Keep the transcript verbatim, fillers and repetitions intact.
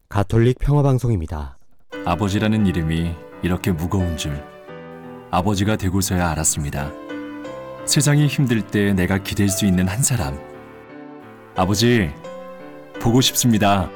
가톨릭 평화방송입니다. 아버지라는 이름이 이렇게 무거운 줄 아버지가 되고서야 알았습니다. 세상이 힘들 때 내가 기댈 수 있는 한 사람. 아버지, 보고 싶습니다.